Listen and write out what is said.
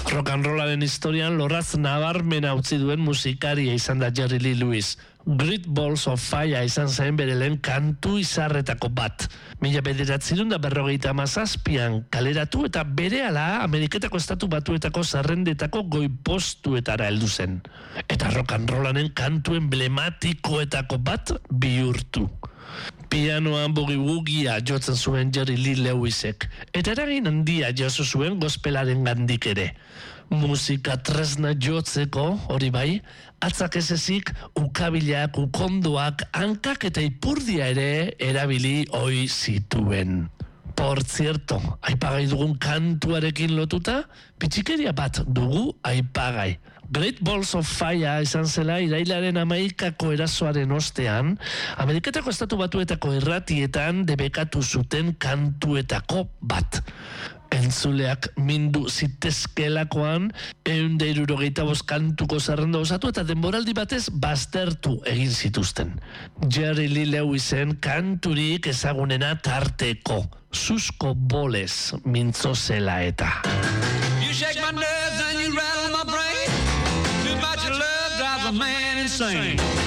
Rock and rollaren historian lorraz nabarmena utzi duen musikaria izan da Jerry Lee Lewis. Great Balls of Fire izan zen bere lehen kantu izarretako bat. 1957an kaleratu eta berehala Ameriketako Estatu Batuetako zerrendetako goi-postuetara heldu zen. Eta rock and rollaren kantu emblematikoetako bat bihurtu. Pianoan boogie-woogia jotzen zuen Jerry Lee Lewisek, eta eragin handia jaso zuen gospelaren gandik ere. Musika tresna jotzeko, hori bai, atzak ez ezik, ukabilak, ukondoak, hankak eta ipurdia ere erabili ohi zituen. Por cierto, aipagai dugun kantuarekin lotuta, pitxikeria bat dugu aipagai. Great Balls of Fire izan zela irailaren 11ako erasoaren ostean, Ameriketako Estatu Batuetako irratietan debekatu zuten kantuetako bat. Entzuleak mindu zitezkelakoan 165 kantuko zerrenda osatu eta denboraldi batez baztertu egin zituzten. Jerry Lee Lewisen kanturik ezagunena tarteko, Susko Bolez mintzo zela eta. You shake my nerves and you rattle my brain. Too much love drives a man insane.